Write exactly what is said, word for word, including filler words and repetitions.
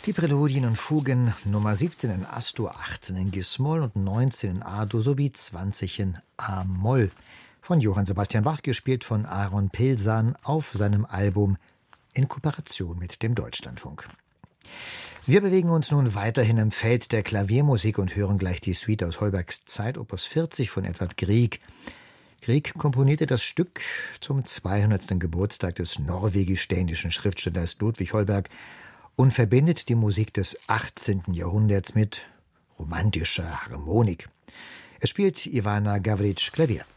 Die Präludien und Fugen Nummer siebzehn in As-Dur, achtzehn in Gis-Moll und neunzehn in A-Dur sowie zwanzig in A-Moll. Von Johann Sebastian Bach, gespielt von Aaron Pilsan auf seinem Album in Kooperation mit dem Deutschlandfunk. Wir bewegen uns nun weiterhin im Feld der Klaviermusik und hören gleich die Suite aus Holbergs Zeit, Opus vierzig von Edvard Grieg. Grieg komponierte das Stück zum zweihundertsten Geburtstag des norwegisch-dänischen Schriftstellers Ludwig Holberg und verbindet die Musik des achtzehnten Jahrhunderts mit romantischer Harmonik. Es spielt Ivana Gavrić Klavier.